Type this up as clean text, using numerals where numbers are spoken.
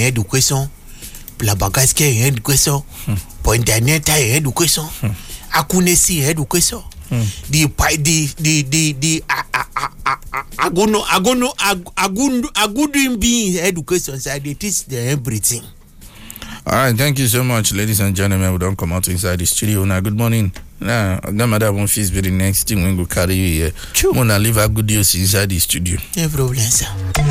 education, la bagage qui est education, pour internet est education, akunesi education. The good being education side they teach them everything. All right, thank you so much, ladies and gentlemen. We don't come out inside the studio now. Good morning. Nah, grandmother won't feel the next thing when we carry you here. Wanna leave our good news inside the studio. No problem, sir.